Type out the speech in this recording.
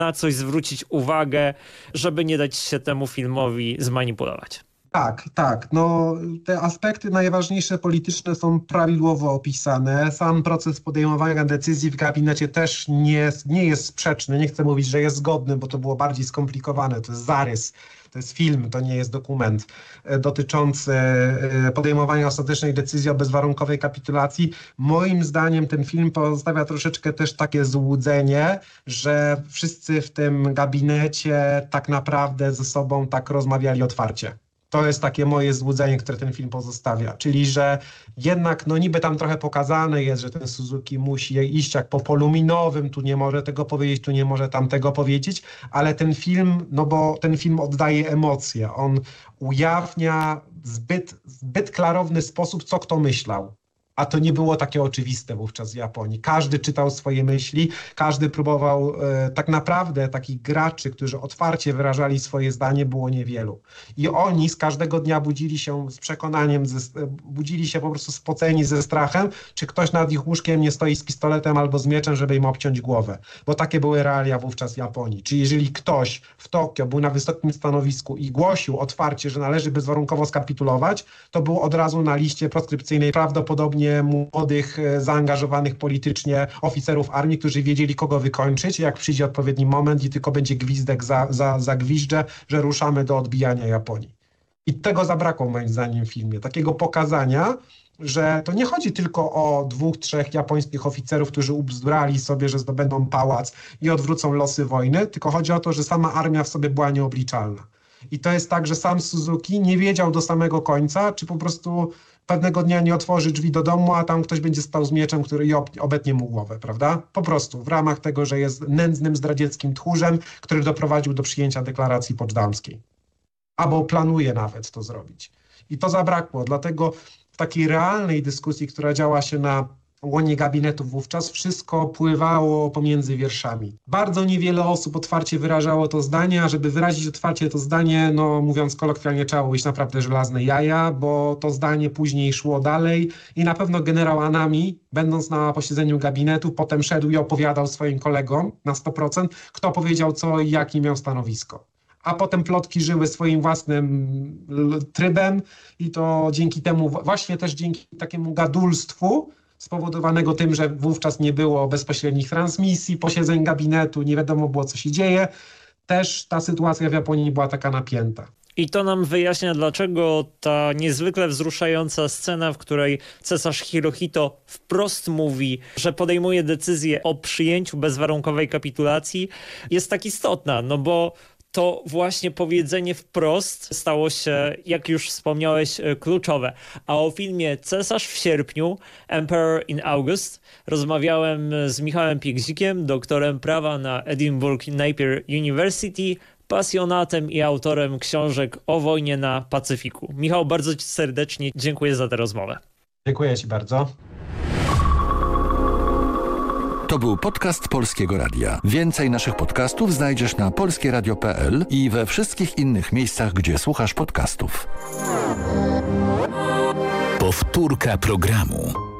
na coś zwrócić uwagę, żeby nie dać się temu filmowi zmanipulować. Tak. No, te aspekty najważniejsze polityczne są prawidłowo opisane. Sam proces podejmowania decyzji w gabinecie też nie jest sprzeczny. Nie chcę mówić, że jest zgodny, bo to było bardziej skomplikowane. To jest zarys, to jest film, to nie jest dokument dotyczący podejmowania ostatecznej decyzji o bezwarunkowej kapitulacji. Moim zdaniem ten film pozostawia troszeczkę też takie złudzenie, że wszyscy w tym gabinecie tak naprawdę ze sobą tak rozmawiali otwarcie. To jest takie moje złudzenie, które ten film pozostawia. Czyli, że jednak niby tam trochę pokazane jest, że ten Suzuki musi iść jak po polu minowym, tu nie może tego powiedzieć, tu nie może tamtego powiedzieć, ale ten film, bo ten film oddaje emocje. On ujawnia w zbyt klarowny sposób, co kto myślał. A to nie było takie oczywiste wówczas w Japonii. Każdy czytał swoje myśli, każdy próbował, tak naprawdę takich graczy, którzy otwarcie wyrażali swoje zdanie, było niewielu. I oni z każdego dnia budzili się z przekonaniem, budzili się po prostu spoceni ze strachem, czy ktoś nad ich łóżkiem nie stoi z pistoletem albo z mieczem, żeby im obciąć głowę. Bo takie były realia wówczas w Japonii. Czyli jeżeli ktoś w Tokio był na wysokim stanowisku i głosił otwarcie, że należy bezwarunkowo skapitulować, to był od razu na liście proskrypcyjnej prawdopodobnie młodych, zaangażowanych politycznie oficerów armii, którzy wiedzieli, kogo wykończyć, jak przyjdzie odpowiedni moment i tylko będzie gwizdek za gwizdże, że ruszamy do odbijania Japonii. I tego zabrakło moim zdaniem w filmie. Takiego pokazania, że to nie chodzi tylko o 2-3 japońskich oficerów, którzy ubzdurali sobie, że zdobędą pałac i odwrócą losy wojny, tylko chodzi o to, że sama armia w sobie była nieobliczalna. I to jest tak, że sam Suzuki nie wiedział do samego końca, czy po prostu pewnego dnia nie otworzy drzwi do domu, a tam ktoś będzie stał z mieczem, który i obetnie mu głowę, prawda? Po prostu w ramach tego, że jest nędznym, zdradzieckim tchórzem, który doprowadził do przyjęcia deklaracji poczdamskiej. Albo planuje nawet to zrobić. I to zabrakło, dlatego w takiej realnej dyskusji, która działa się na łonie gabinetów wówczas, wszystko pływało pomiędzy wierszami. Bardzo niewiele osób otwarcie wyrażało to zdanie, a żeby wyrazić otwarcie to zdanie, mówiąc kolokwialnie, trzeba być naprawdę żelazne jaja, bo to zdanie później szło dalej i na pewno generał Anami, będąc na posiedzeniu gabinetu, potem szedł i opowiadał swoim kolegom na 100%, kto powiedział co i jakie miał stanowisko. A potem plotki żyły swoim własnym trybem i to dzięki temu, właśnie też dzięki takiemu gadulstwu, spowodowanego tym, że wówczas nie było bezpośrednich transmisji, posiedzeń gabinetu, nie wiadomo było, co się dzieje, też ta sytuacja w Japonii była taka napięta. I to nam wyjaśnia, dlaczego ta niezwykle wzruszająca scena, w której cesarz Hirohito wprost mówi, że podejmuje decyzję o przyjęciu bezwarunkowej kapitulacji, jest tak istotna, bo to właśnie powiedzenie wprost stało się, jak już wspomniałeś, kluczowe. A o filmie Cesarz w sierpniu, Emperor in August, rozmawiałem z Michałem Piegzikiem, doktorem prawa na Edinburgh Napier University, pasjonatem i autorem książek o wojnie na Pacyfiku. Michał, bardzo Ci serdecznie dziękuję za tę rozmowę. Dziękuję Ci bardzo. To był podcast Polskiego Radia. Więcej naszych podcastów znajdziesz na polskieradio.pl i we wszystkich innych miejscach, gdzie słuchasz podcastów. Powtórka programu.